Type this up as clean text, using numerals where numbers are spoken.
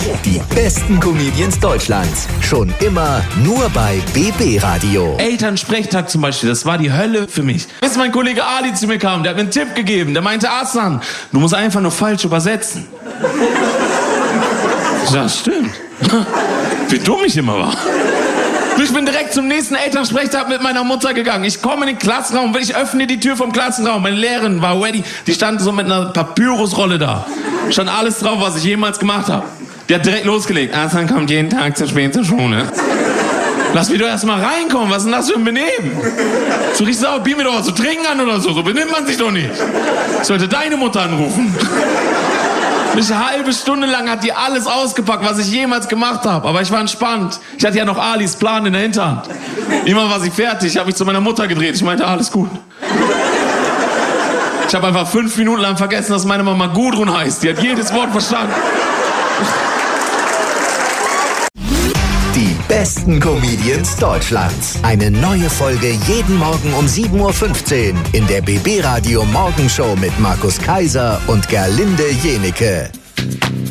Die besten Comedians Deutschlands. Schon immer nur bei BB Radio. Elternsprechtag zum Beispiel, das war die Hölle für mich. Bis mein Kollege Ali zu mir kam, der hat mir einen Tipp gegeben. Der meinte, Arslan, du musst einfach nur falsch übersetzen. Das stimmt. Wie dumm ich immer war. Ich bin direkt zum nächsten Elternsprechtag mit meiner Mutter gegangen. Ich komme in den Klassenraum, ich öffne die Tür vom Klassenraum. Meine Lehrerin war ready. Die stand so mit einer Papyrusrolle da. Stand alles drauf, was ich jemals gemacht habe. Die hat direkt losgelegt. Arslan kommt jeden Tag zu spät zur Schule. Lass mich doch erst mal reinkommen. Was ist denn das für ein Benehmen? So richtig sauer, biet mir doch was zu trinken an oder so. So benimmt man sich doch nicht. Ich sollte deine Mutter anrufen. Eine halbe Stunde lang hat die alles ausgepackt, was ich jemals gemacht habe. Aber ich war entspannt. Ich hatte ja noch Alis Plan in der Hinterhand. Immer war sie fertig. Ich habe mich zu meiner Mutter gedreht. Ich meinte, alles gut. Ich habe einfach 5 Minuten lang vergessen, dass meine Mama Gudrun heißt. Die hat jedes Wort verstanden. Die besten Comedians Deutschlands. Eine neue Folge jeden Morgen um 7.15 Uhr in der BB Radio Morgenshow mit Markus Kaiser und Gerlinde Jenike.